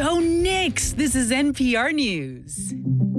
Go Knicks! This is NPR News.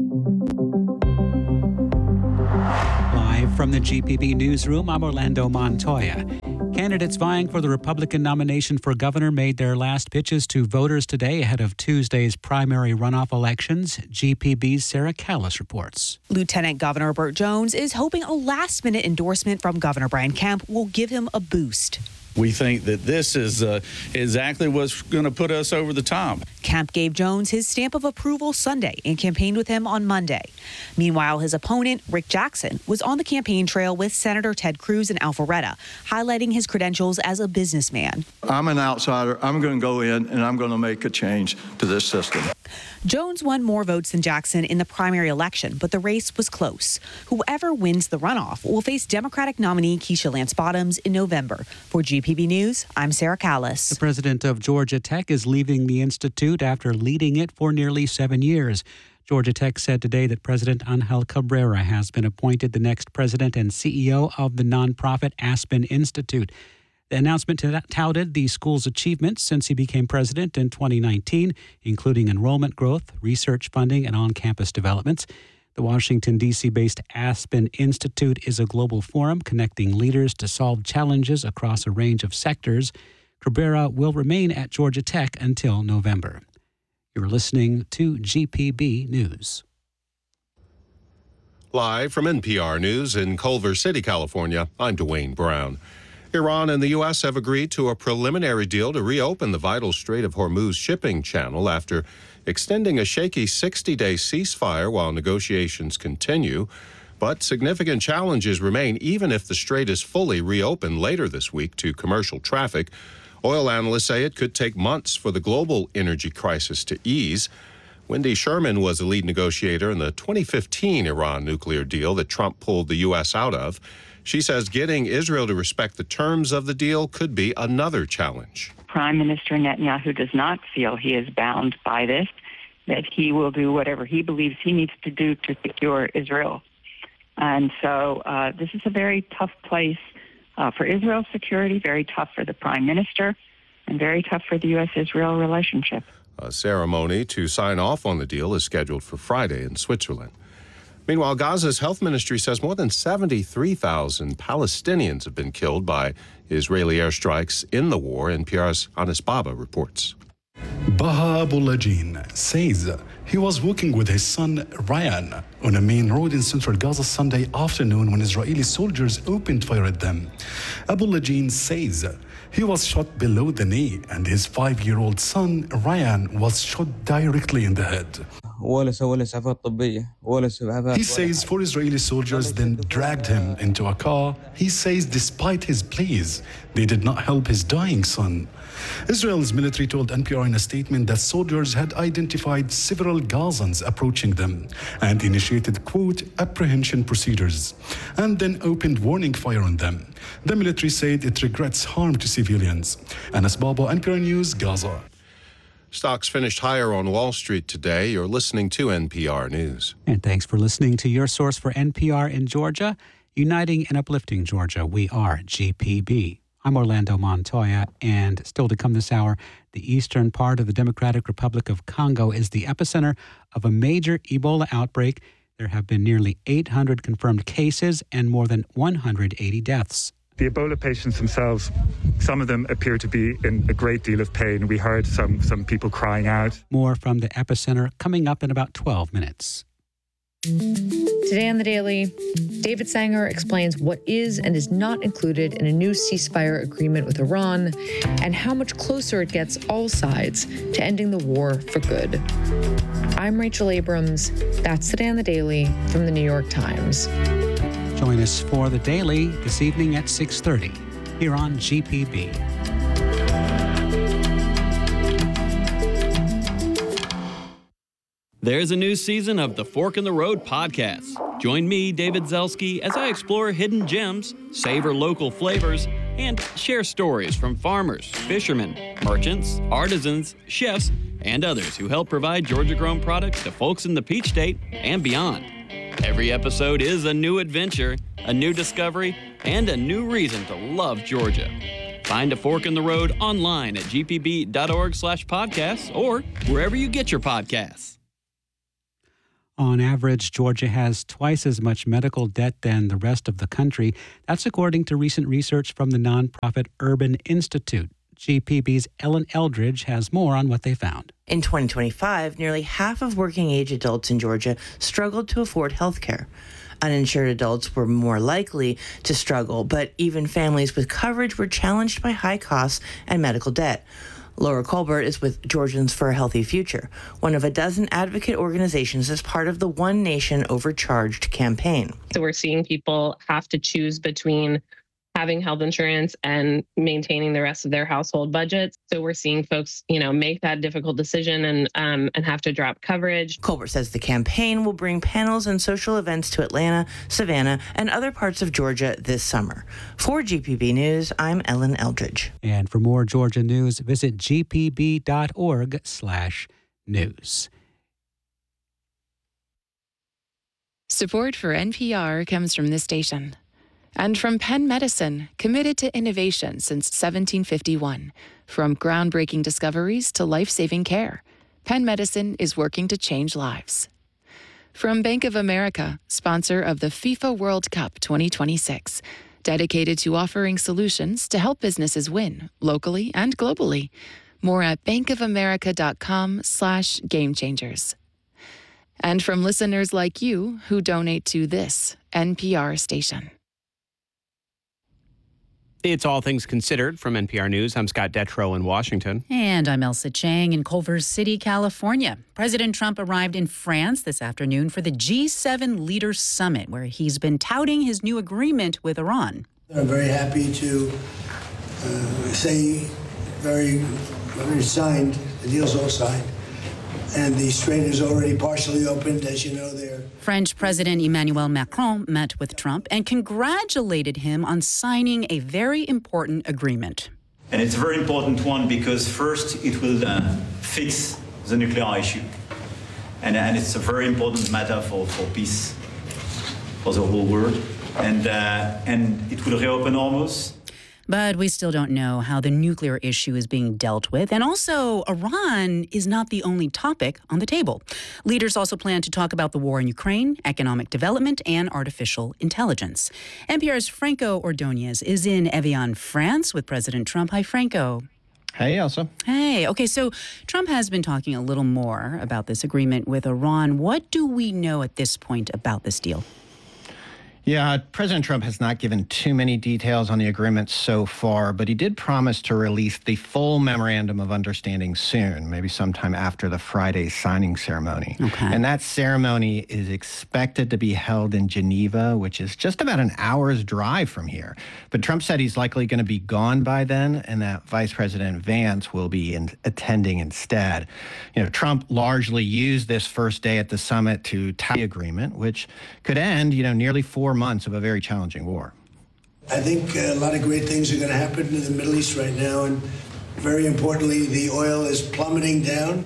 Live from the GPB newsroom, I'm Orlando Montoya. Candidates vying for the Republican nomination for governor made their last pitches to voters today ahead of Tuesday's primary runoff elections. GPB's Sarah Callis reports. Lieutenant Governor Burt Jones is hoping a last-minute endorsement from Governor Brian Kemp will give him a boost. We think that this is exactly what's going to put us over the top. Kemp gave Jones his stamp of approval Sunday and campaigned with him on Monday. Meanwhile, his opponent, Rick Jackson, was on the campaign trail with Senator Ted Cruz in Alpharetta, highlighting his credentials as a businessman. I'm an outsider. I'm going to go in and I'm going to make a change to this system. Jones won more votes than Jackson in the primary election, but the race was close. Whoever wins the runoff will face Democratic nominee Keisha Lance Bottoms in November. For GPB News, I'm Sarah Callis. The president of Georgia Tech is leaving the institute after leading it for nearly 7 years. Georgia Tech said today that President Angel Cabrera has been appointed the next president and CEO of the nonprofit Aspen Institute. The announcement touted the school's achievements since he became president in 2019, including enrollment growth, research funding, and on-campus developments. The Washington, D.C.-based Aspen Institute is a global forum connecting leaders to solve challenges across a range of sectors. Cabrera will remain at Georgia Tech until November. You're listening to GPB News. Live from NPR News in Culver City, California, I'm Dwayne Brown. Iran and the U.S. have agreed to a preliminary deal to reopen the vital Strait of Hormuz shipping channel after extending a shaky 60-day ceasefire while negotiations continue. But significant challenges remain even if the strait is fully reopened later this week to commercial traffic. Oil analysts say it could take months for the global energy crisis to ease. Wendy Sherman was a lead negotiator in the 2015 Iran nuclear deal that Trump pulled the U.S. out of. She says getting Israel to respect the terms of the deal could be another challenge. Prime Minister Netanyahu does not feel he is bound by this, that he will do whatever he believes he needs to do to secure Israel. And so this is a very tough place for Israel's security, very tough for the Prime Minister, and very tough for the U.S.-Israel relationship. A ceremony to sign off on the deal is scheduled for Friday in Switzerland. Meanwhile, Gaza's health ministry says more than 73,000 Palestinians have been killed by Israeli airstrikes in the war. NPR's Anis Baba reports. Baha Abulajin says he was walking with his son Ryan on a main road in central Gaza Sunday afternoon when Israeli soldiers opened fire at them. Abulajin says he was shot below the knee and his 5-year-old son Ryan was shot directly in the head. He says 4 Israeli soldiers then dragged him into a car. He says despite his pleas, they did not help his dying son. Israel's military told NPR in a statement that soldiers had identified several Gazans approaching them and initiated, quote, apprehension procedures, and then opened warning fire on them. The military said it regrets harm to civilians. Anis Baba, NPR News, Gaza. Stocks finished higher on Wall Street today. You're listening to NPR News. And thanks for listening to your source for NPR in Georgia. Uniting and uplifting Georgia, we are GPB. I'm Orlando Montoya, and still to come this hour, the eastern part of the Democratic Republic of Congo is the epicenter of a major Ebola outbreak. There have been nearly 800 confirmed cases and more than 180 deaths. The Ebola patients themselves, some of them appear to be in a great deal of pain. We heard some people crying out. More from the epicenter coming up in about 12 minutes. Today on The Daily, David Sanger explains what is and is not included in a new ceasefire agreement with Iran and how much closer it gets all sides to ending the war for good. I'm Rachel Abrams. That's Today on The Daily from The New York Times. Join us for The Daily this evening at 6:30 here on GPB. There's a new season of the Fork in the Road podcast. Join me, David Zelski, as I explore hidden gems, savor local flavors, and share stories from farmers, fishermen, merchants, artisans, chefs, and others who help provide Georgia-grown products to folks in the Peach State and beyond. Every episode is a new adventure, a new discovery, and a new reason to love Georgia. Find A Fork in the Road online at gpb.org/podcasts or wherever you get your podcasts. On average, Georgia has twice as much medical debt than the rest of the country. That's according to recent research from the nonprofit Urban Institute. GPB's Ellen Eldridge has more on what they found. In 2025, nearly half of working-age adults in Georgia struggled to afford health care. Uninsured adults were more likely to struggle, but even families with coverage were challenged by high costs and medical debt. Laura Colbert is with Georgians for a Healthy Future, one of a dozen advocate organizations as part of the One Nation Overcharged campaign. So we're seeing people have to choose between having health insurance and maintaining the rest of their household budgets. So we're seeing folks, make that difficult decision and have to drop coverage. Colbert says the campaign will bring panels and social events to Atlanta, Savannah, and other parts of Georgia this summer. For GPB News, I'm Ellen Eldridge. And for more Georgia news, visit gpb.org/news. Support for NPR comes from this station. And from Penn Medicine, committed to innovation since 1751. From groundbreaking discoveries to life-saving care, Penn Medicine is working to change lives. From Bank of America, sponsor of the FIFA World Cup 2026, dedicated to offering solutions to help businesses win, locally and globally. More at bankofamerica.com/gamechangers. And from listeners like you who donate to this NPR station. It's All Things Considered from NPR News. I'm Scott Detrow in Washington. And I'm Elsa Chang in Culver City, California. President Trump arrived in France this afternoon for the G7 Leaders Summit, where he's been touting his new agreement with Iran. I'm very happy to say very signed. The deal's all signed. And the strait is already partially opened, as you know, there. French President Emmanuel Macron met with Trump and congratulated him on signing a very important agreement. And it's a very important one because first it will fix the nuclear issue. And it's a very important matter for peace for the whole world. And it will reopen Hormuz. But we still don't know how the nuclear issue is being dealt with. And also, Iran is not the only topic on the table. Leaders also plan to talk about the war in Ukraine, economic development, and artificial intelligence. NPR's Franco Ordonez is in Evian, France with President Trump. Hi, Franco. Hey, Elsa. Hey. Okay, so Trump has been talking a little more about this agreement with Iran. What do we know at this point about this deal? Yeah, President Trump has not given too many details on the agreement so far, but he did promise to release the full memorandum of understanding soon, maybe sometime after the Friday signing ceremony. Okay. And that ceremony is expected to be held in Geneva, which is just about an hour's drive from here. But Trump said he's likely going to be gone by then, and that Vice President Vance will be attending instead. Trump largely used this first day at the summit to tout the agreement, which could end, nearly 4 months of a very challenging war. I think a lot of great things are going to happen in the Middle East right now. And very importantly, the oil is plummeting down.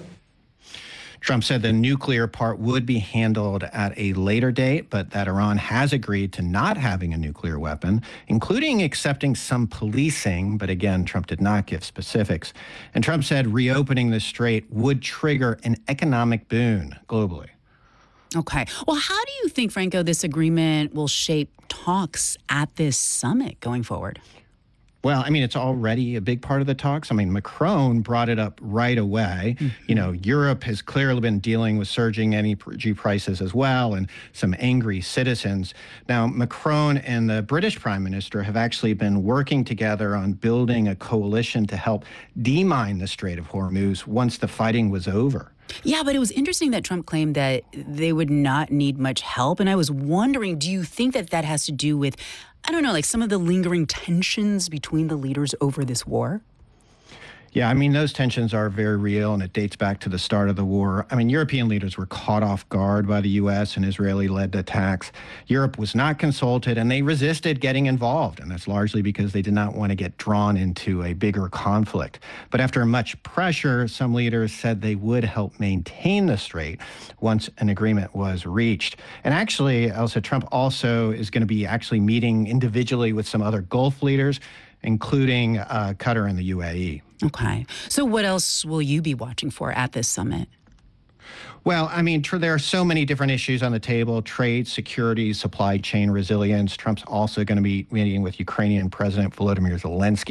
Trump said the nuclear part would be handled at a later date, but that Iran has agreed to not having a nuclear weapon, including accepting some policing. But again, Trump did not give specifics. And Trump said reopening the strait would trigger an economic boon globally. Okay. Well, how do you think, Franco, this agreement will shape talks at this summit going forward? Well, it's already a big part of the talks. Macron brought it up right away. Mm-hmm. Europe has clearly been dealing with surging energy prices as well and some angry citizens. Now, Macron and the British Prime Minister have actually been working together on building a coalition to help demine the Strait of Hormuz once the fighting was over. Yeah, but it was interesting that Trump claimed that they would not need much help. And I was wondering, do you think that has to do with, some of the lingering tensions between the leaders over this war? Yeah, those tensions are very real, and it dates back to the start of the war. European leaders were caught off guard by the U.S. and Israeli-led attacks. Europe was not consulted, and they resisted getting involved, and that's largely because they did not want to get drawn into a bigger conflict. But after much pressure, some leaders said they would help maintain the strait once an agreement was reached. And actually, Elsa, Trump also is going to be actually meeting individually with some other Gulf leaders. including Qatar and the UAE. Okay. So what else will you be watching for at this summit? Well, I mean, there are so many different issues on the table: trade, security, supply chain resilience. Trump's also going to be meeting with Ukrainian President Volodymyr Zelensky.